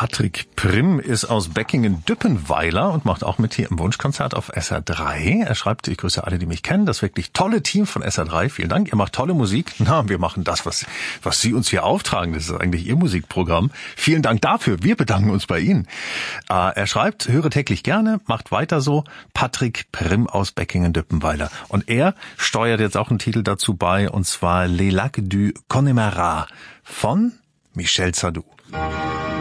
Patrick Primm ist aus Beckingen-Düppenweiler und macht auch mit hier im Wunschkonzert auf SR3. Er schreibt, ich grüße alle, die mich kennen, das wirklich tolle Team von SR3. Vielen Dank, ihr macht tolle Musik. Na, wir machen das, was Sie uns hier auftragen. Das ist eigentlich Ihr Musikprogramm. Vielen Dank dafür. Wir bedanken uns bei Ihnen. Er schreibt, höre täglich gerne, macht weiter so. Patrick Primm aus Beckingen-Düppenweiler. Und er steuert jetzt auch einen Titel dazu bei, und zwar Les Lacs du Connemara von Michel Sardou.